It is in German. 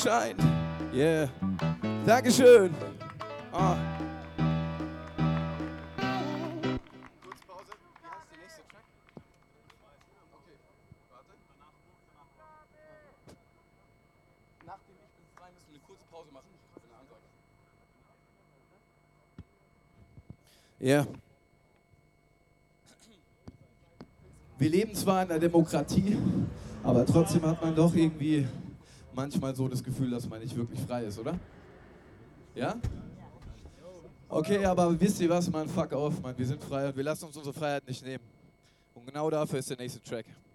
Sonnenschein. Yeah. Dankeschön. Ah. Kurze Pause. Wie heißt der nächste Track? Okay, warte. Nachdem ich bin frei, müssen wir eine kurze Pause machen. Für eine Ansage. Ja. Wir leben zwar in einer Demokratie, aber trotzdem hat man doch irgendwie manchmal so das Gefühl, dass man nicht wirklich frei ist, oder? Ja? Okay, aber wisst ihr was, Mann? Fuck off, Mann. Wir sind frei und wir lassen uns unsere Freiheit nicht nehmen. Und genau dafür ist der nächste Track.